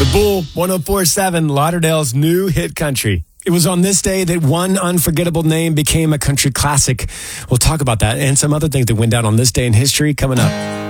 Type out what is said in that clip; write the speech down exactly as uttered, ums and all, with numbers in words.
The Bull, one oh four point seven, Lauderdale's new hit country. It was on this day that one unforgettable name became a country classic. We'll talk about that and some other things that went down on this day in history coming up.